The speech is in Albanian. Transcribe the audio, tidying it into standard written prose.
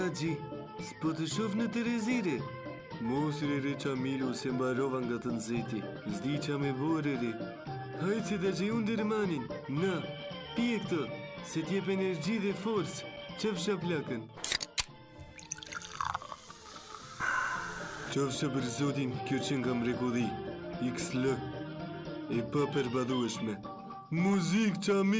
Gji, s'po të shoh në Terezire. Mos re Qamilu se mbarova nga të nxehti. S'di qa me bore re. Hajtë se da që unë dërmanin. Na, pije këto, se t'jep energji dhe forcë. Qëfsha plakën. Qofsha për zotin, kjo që nga mrekulli. XL. E pa përbadueshme. Muzik Qamilu.